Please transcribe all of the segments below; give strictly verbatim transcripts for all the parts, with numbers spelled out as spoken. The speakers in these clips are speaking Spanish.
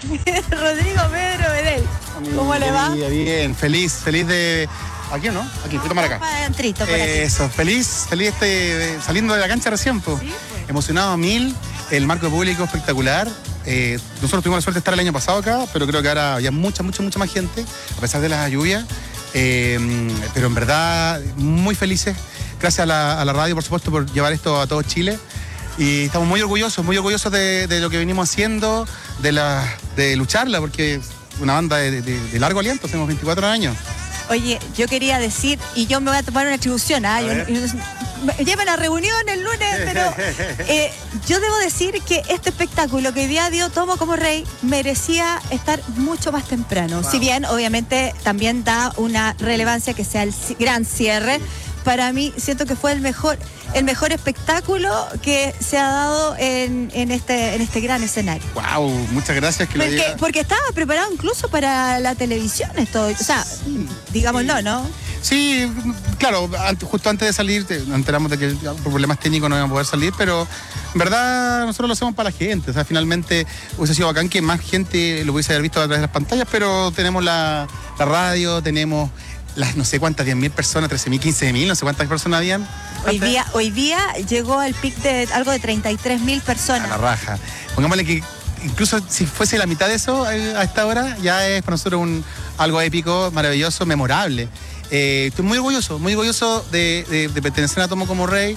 Rodrigo Pedro Medel. ¿Cómo le va? Bien, bien, feliz, feliz de... ¿Aquí o no? Aquí, voy a tomar acá. Trito, por aquí. Eso, feliz, feliz este, saliendo de la cancha recién, pues. ¿Sí? Pues. Emocionado a mil, el marco de público espectacular. Eh, nosotros tuvimos la suerte de estar el año pasado acá, pero creo que ahora había mucha, mucha, mucha más gente, a pesar de las lluvias. Eh, pero en verdad, muy felices. Gracias a la, a la radio, por supuesto, por llevar esto a todo Chile. Y estamos muy orgullosos, muy orgullosos de, de lo que venimos haciendo, de, la, de lucharla, porque es una banda de, de, de largo aliento, tenemos veinticuatro años. Oye, yo quería decir, y yo me voy a tomar una atribución, ¿ah? Yo, yo, yo, llevan a reunión el lunes, pero eh, yo debo decir que este espectáculo que hoy día dio Tomo como Rey merecía estar mucho más temprano. Wow. Si bien, obviamente, también da una relevancia que sea el gran cierre. Para mí, siento que fue el mejor, el mejor espectáculo que se ha dado en, en, este, en este gran escenario. ¡Wow! Muchas gracias. Que porque, lo diga. porque estaba preparado incluso para la televisión esto. O sea, sí, digámoslo, ¿no? Sí, claro, justo antes de salir nos enteramos de que por problemas técnicos no íbamos a poder salir, pero en verdad nosotros lo hacemos para la gente. O sea, finalmente hubiese sido bacán que más gente lo hubiese visto a través de las pantallas, pero tenemos la, la radio, tenemos... las no sé cuántas, diez mil personas, trece mil, quince mil, no sé cuántas personas habían. Hoy día, hoy día llegó al pic de algo de treinta y tres mil personas. A la raja. Pongámosle que incluso si fuese la mitad de eso a esta hora, ya es para nosotros un, algo épico, maravilloso, memorable. Eh, estoy muy orgulloso, muy orgulloso de, de, de pertenecer a Tomo como Rey.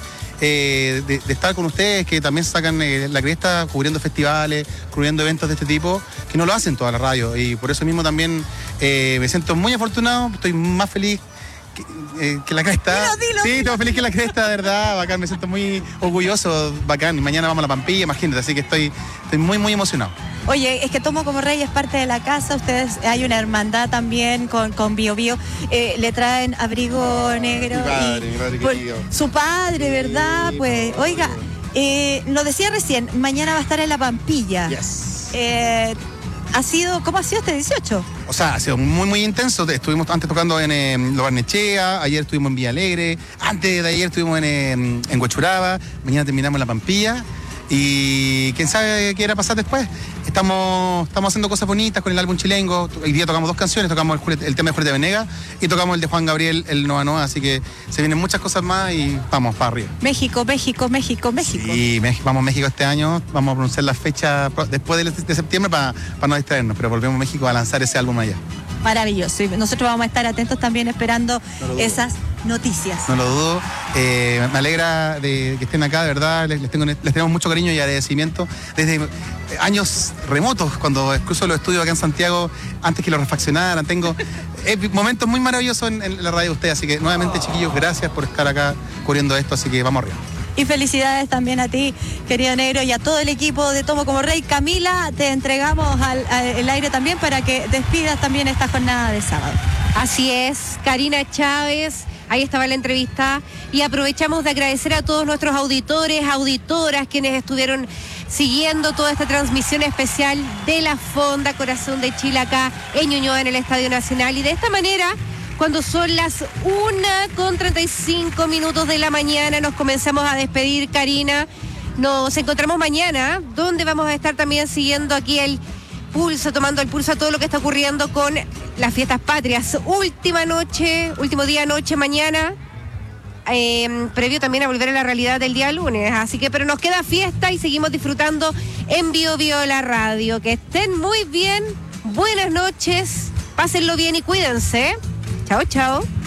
Eh, de, de estar con ustedes, que también sacan eh, la cresta cubriendo festivales, cubriendo eventos de este tipo, que no lo hacen toda la radio, y por eso mismo también eh, me siento muy afortunado, estoy más feliz que, eh, que la cresta. Dilo, dilo, sí, dilo. estoy más feliz que la cresta, de verdad, bacán, me siento muy orgulloso, bacán, y mañana vamos a la Pampilla, imagínate, así que estoy, estoy muy, muy emocionado. Oye, es que Tomo como Rey es parte de la casa, ustedes, hay una hermandad también con, con Bio Bio, eh, le traen abrigo negro. Mi padre, y, mi padre por, querido. Su padre, ¿verdad? Sí, pues, oiga, eh, lo decía recién, mañana va a estar en la Pampilla. Yes. Eh, ha sido, ¿cómo ha sido este dieciocho? O sea, ha sido muy, muy intenso. Estuvimos antes tocando en eh, Lo Barnechea, ayer estuvimos en Villa Alegre, antes de ayer estuvimos en, eh, en Huechuraba, mañana terminamos en la Pampilla. Y quién sabe qué irá a pasar después. Estamos, estamos haciendo cosas bonitas con el álbum Chilengo. Hoy día tocamos dos canciones, tocamos el, el tema de Julieta Venegas y tocamos el de Juan Gabriel, el Nova Nova, así que se vienen muchas cosas más y vamos para arriba. México, México, México, México. Sí, vamos a México este año, vamos a pronunciar la fecha después de, de septiembre para pa no distraernos, pero volvemos a México a lanzar ese álbum allá. Maravilloso, y nosotros vamos a estar atentos también esperando no esas noticias. No lo dudo, eh, me alegra de que estén acá, de verdad, les, les, tengo, les tenemos mucho cariño y agradecimiento desde años remotos, cuando incluso los estudios acá en Santiago, antes que lo refaccionaran, tengo eh, momentos muy maravillosos en, en la radio de ustedes, así que nuevamente, oh. chiquillos, gracias por estar acá cubriendo esto, así que vamos arriba. Y felicidades también a ti, querido Negro, y a todo el equipo de Tomo como Rey. Camila, te entregamos al, al el aire también para que despidas también esta jornada de sábado. Así es, Karina Chávez, ahí estaba la entrevista, y aprovechamos de agradecer a todos nuestros auditores, auditoras, quienes estuvieron siguiendo toda esta transmisión especial de la Fonda Corazón de Chile acá en Ñuñoa, en el Estadio Nacional, y de esta manera, cuando son las una con treinta y cinco minutos de la mañana, nos comenzamos a despedir, Karina. Nos encontramos mañana, donde vamos a estar también siguiendo aquí el pulso, tomando el pulso a todo lo que está ocurriendo con las fiestas patrias. Última noche, último día noche mañana, eh, previo también a volver a la realidad del día lunes. Así que, pero nos queda fiesta y seguimos disfrutando en Bio Bio la radio. Que estén muy bien, buenas noches, pásenlo bien y cuídense. Chao, chao.